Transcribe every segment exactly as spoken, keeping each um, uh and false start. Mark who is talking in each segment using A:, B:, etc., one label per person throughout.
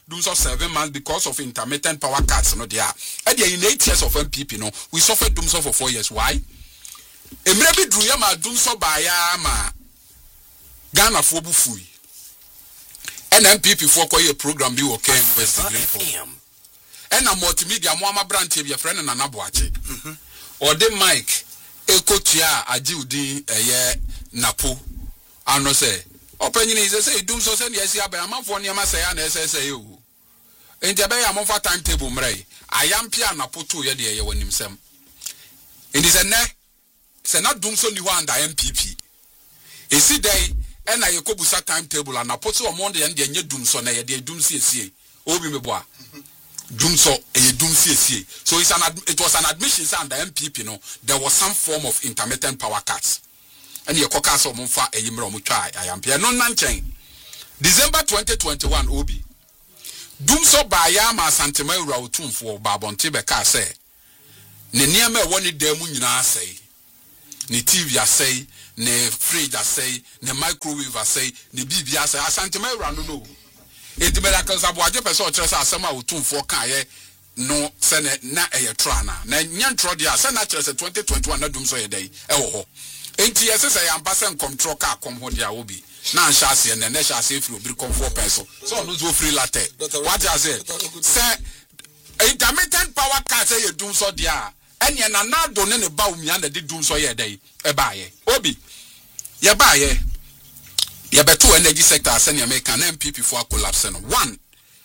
A: doom so seven months because of intermittent power cuts no there. And in eight years of M P P no, we suffered doom so for four years. Why? Emrebi druya ma doom so baya ma Ghana for bufui. And M P P for a program be okay investigate. And a multimedia Mwama branch of your friend and Anabuache. Or the Mike Eko Tia Ajiudi a year Napo. I no say. Opinion is say doom so send yes ya ba for near say and S S A U. In the bay I'm over timetable mray. I am Pia Napo two year dear when himself. In this a ne say not doom so new under M P P. Is see day and I Kobusa timetable and Napoto on Monday and the doom so na ye doom C C A. Obi me boa. Doom so a doom C C A. So it's an it was an admission under M P P no. There was some form of intermittent power cuts. And your caucus of Monfa a Yimro Mutai, I am Pierre non Nanchain. December twenty twenty-one, Obi. Doom so by Yama Santimel Routum for Babon Tibeka say. Neniame one demunina say. Ni T V say, ne fridge say, ne microwave say, ne B B say, a Santimel Ranu. It miracles of what you person Sama Utum for Kaye. No, send na a trana. Na Yan Trodia, send naturals at twenty twenty-one, not doom so a day. Oh. Ain't yes, I am passing control car come what there will be. Now, chassis and the next chassis will be come four pesos. So, no free latte. What I said, sir, intermittent power car say you do so dear. And you're not doing about me under the doom so ye day. A buy Obi. Ya buy ye. Ya bet two energy sector send you make an M P P for collapse. One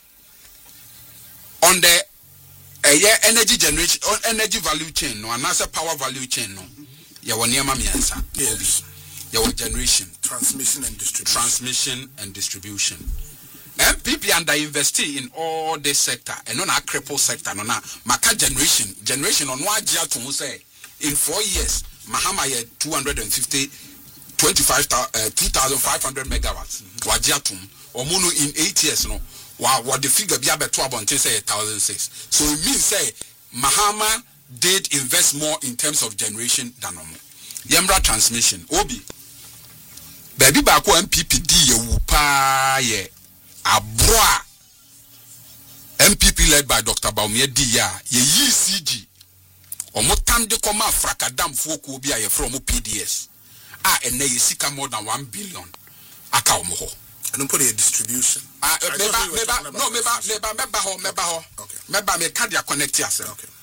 A: on the a year energy generation on energy value chain, no, another power value chain, no. Ya wanyama miansa. Yes. Ya generation,
B: transmission and distribution.
A: Transmission and distribution. M P P under investing in all this sector and on a cripple sector. No na maka generation generation on one year to say in four years Mahama ye two hundred and fifty twenty five uh, two thousand five hundred megawatts. Wajiatum or mono in eight years no. Wa what the figure be about twelve until say a thousand six. So it means say Mahama did invest more in terms of generation than normal. Yemra transmission. Obi. Baby bako M P P D ye wupa ye. Abroa. M P P led by Doctor Baumia D ya. Ye yi C G. Omo tam de koma frakadam foku obi aye from P D S. Ah, ene ye sika more than one billion. Aka omo ho.
B: I don't put a distribution.
A: Ah, uh, meba, meba, no, meba, meba, meba ho, meba ho.
B: Okay.
A: Meba me can't connect yourself.
B: Okay.